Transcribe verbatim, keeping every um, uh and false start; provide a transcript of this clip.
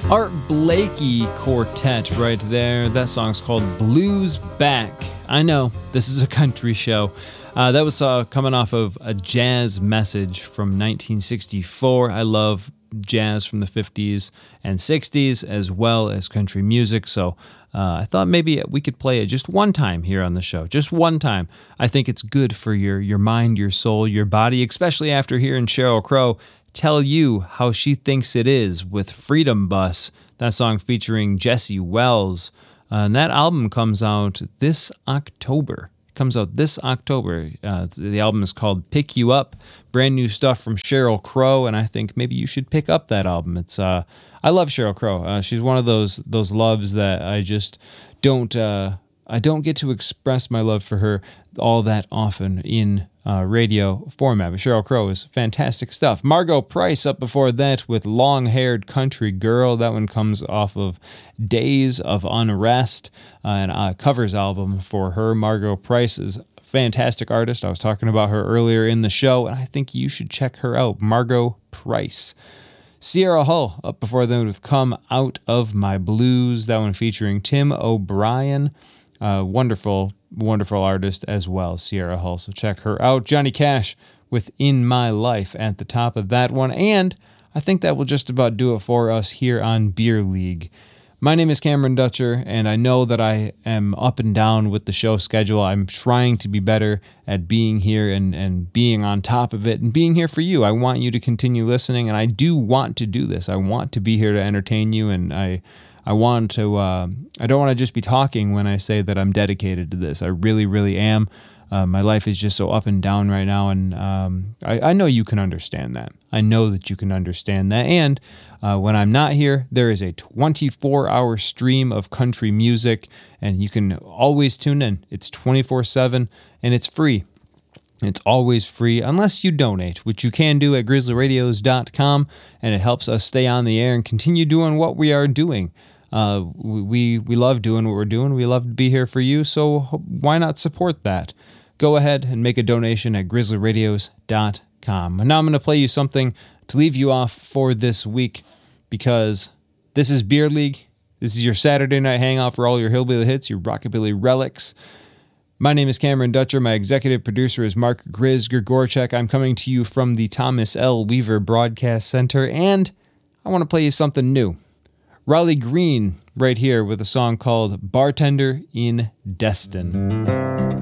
Art Blakey Quartet right there. That song's called Blues Back. I know, this is a country show. Uh, that was uh, coming off of A Jazz Message from nineteen sixty-four. I love jazz from the fifties and sixties as well as country music, so uh, I thought maybe we could play it just one time here on the show. Just one time. I think it's good for your, your mind, your soul, your body, especially after hearing Sheryl Crow tell you how she thinks it is with Freedom Bus, that song featuring Jesse Wells. Uh, and that album comes out this October. It comes out this October. Uh, the album is called Pick You Up, brand new stuff from Sheryl Crow, and I think maybe you should pick up that album. It's uh, I love Sheryl Crow. Uh, she's one of those those loves that I just don't uh, I don't get to express my love for her all that often in Uh, radio format. But Sheryl Crow is fantastic stuff. Margo Price up before that with Long-Haired Country Girl. That one comes off of Days of Unrest, uh, an uh, covers album for her. Margo Price is a fantastic artist. I was talking about her earlier in the show, and I think you should check her out. Margo Price. Sierra Hull up before that with Come Out of My Blues. That one featuring Tim O'Brien. Uh, wonderful, wonderful artist as well, Sierra Hull. So check her out. Johnny Cash with In My Life at the top of that one. And I think that will just about do it for us here on Beer League. My name is Cameron Dutcher, and I know that I am up and down with the show schedule. I'm trying to be better at being here and, and being on top of it and being here for you. I want you to continue listening, and I do want to do this. I want to be here to entertain you, and I... I want to, uh, I don't want to just be talking when I say that I'm dedicated to this. I really, really am. Uh, my life is just so up and down right now, and um, I, I know you can understand that. I know that you can understand that. And uh, when I'm not here, there is a twenty-four hour stream of country music, and you can always tune in. It's twenty-four seven, and it's free. It's always free unless you donate, which you can do at grizzly radios dot com, and it helps us stay on the air and continue doing what we are doing. Uh, we we love doing what we're doing. We love to be here for you, so why not support that? Go ahead and make a donation at grizzly radios dot com. And now I'm going to play you something to leave you off for this week, because this is Beer League. This is your Saturday night hangout for all your hillbilly hits, your rockabilly relics. My name is Cameron Dutcher. My executive producer is Mark Grizz Grigorchek. I'm coming to you from the Thomas L. Weaver Broadcast Center, and I want to play you something new. Riley Green right here with a song called Bartender in Destin.